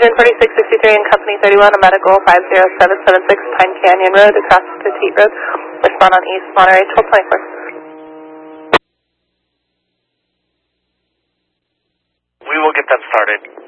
Engine 4663 and Company 31, a medical 50776 Pine Canyon Road, across Petite Road. Respond on East Monterey 1224. We will get that started.